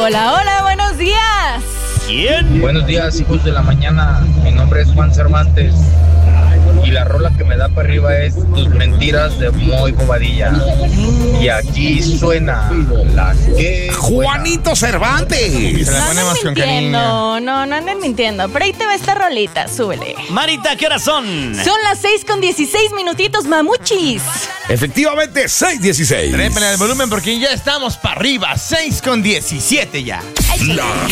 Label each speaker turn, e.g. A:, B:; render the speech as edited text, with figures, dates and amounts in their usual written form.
A: Hola, hola, buenos días.
B: ¿Quién?
C: Buenos días, hijos de la mañana. Mi nombre es Juan Cervantes. Y la rola que me da para arriba es Tus mentiras de Moy Bobadilla. Y aquí suena la que...
D: Juanito Cervantes.
A: No anden mintiendo, no anden mintiendo. Pero ahí te va esta rolita, súbele.
B: Marita, ¿qué horas son?
A: Son las 6:16 minutitos, mamuchis.
D: Efectivamente, 6:16.
E: Trépele al volumen porque ya estamos para arriba. 6:17 ya.
D: La